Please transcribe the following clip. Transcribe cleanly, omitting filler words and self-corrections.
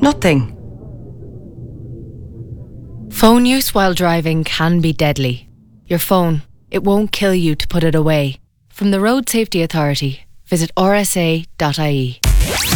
Nothing. Phone use while driving can be deadly. Your phone, it won't kill you to put it away. From the Road Safety Authority, visit rsa.ie.